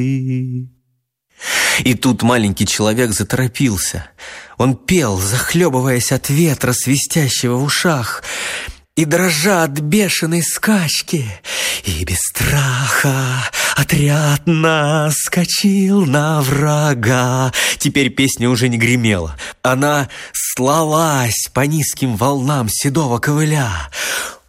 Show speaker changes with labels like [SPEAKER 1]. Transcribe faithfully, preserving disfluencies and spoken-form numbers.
[SPEAKER 1] И тут маленький человек заторопился. Он пел, захлебываясь от ветра, свистящего в ушах, и дрожа от бешеной скачки. И без страха отряд наскочил на врага. Теперь песня уже не гремела. Она слалась по низким волнам седого ковыля.